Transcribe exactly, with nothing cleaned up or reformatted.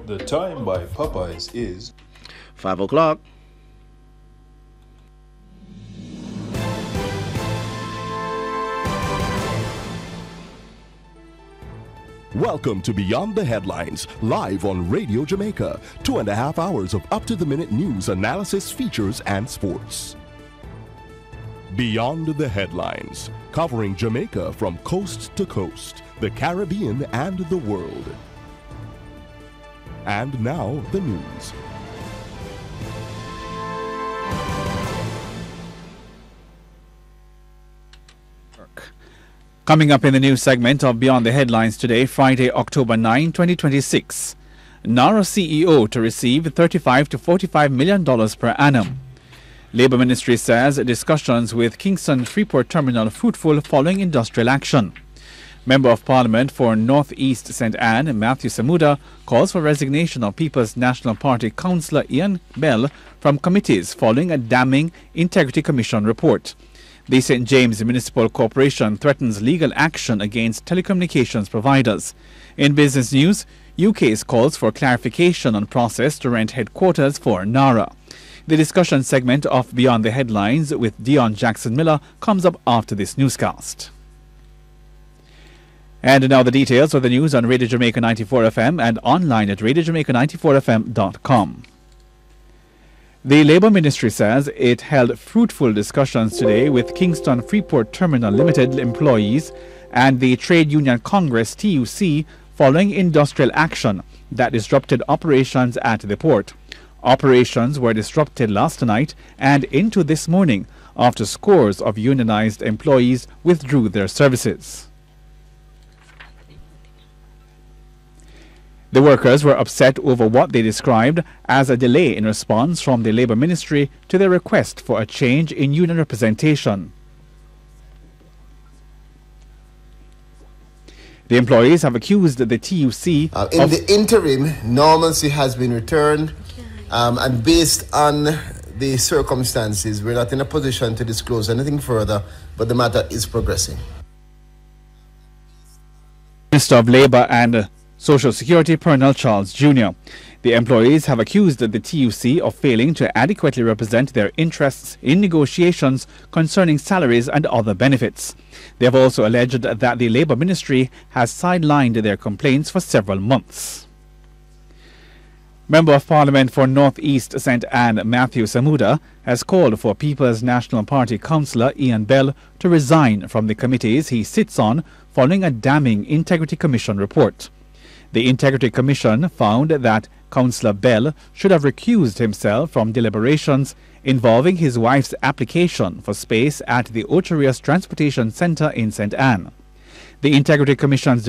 The time by Popeyes is Five o'clock. Welcome to Beyond the Headlines, live on Radio Jamaica. Two and a half hours of up-to-the-minute news, analysis, features, and sports. Beyond the Headlines, covering Jamaica from coast to coast, the Caribbean, and the world. And now, the news. Coming up in the news segment of Beyond the Headlines today, Friday, October ninth, twenty twenty-six. NARA C E O to receive thirty-five to forty-five million dollars per annum. Labour Ministry says discussions with Kingston Freeport Terminal fruitful following industrial action. Member of Parliament for North East Saint Anne, Matthew Samuda, calls for resignation of People's National Party Councillor Ian Bell from committees following a damning Integrity Commission report. The Saint James Municipal Corporation threatens legal action against telecommunications providers. In business news, U K's calls for clarification on process to rent headquarters for NARA. The discussion segment of Beyond the Headlines with Dion Jackson Miller comes up after this newscast. And now the details of the news on Radio Jamaica ninety-four F M and online at radio jamaica ninety-four f m dot com. The Labour Ministry says it held fruitful discussions today with Kingston Freeport Terminal Limited employees and the Trade Union Congress T U C following industrial action that disrupted operations at the port. Operations were disrupted last night and into this morning after scores of unionized employees withdrew their services. The workers were upset over what they described as a delay in response from the Labour Ministry to their request for a change in union representation. The employees have accused the T U C uh, in the interim, normalcy has been returned, um, and based on the circumstances, we're not in a position to disclose anything further, but the matter is progressing. Minister of Labour and Social Security Pernell Charles Junior The employees have accused the T U C of failing to adequately represent their interests in negotiations concerning salaries and other benefits. They have also alleged that the Labour Ministry has sidelined their complaints for several months. Member of Parliament for North East Saint Anne, Matthew Samuda, has called for People's National Party Councillor Ian Bell to resign from the committees he sits on following a damning Integrity Commission report. The Integrity Commission found that Councillor Bell should have recused himself from deliberations involving his wife's application for space at the Ocherias Transportation Centre in Saint Anne. The Integrity Commission's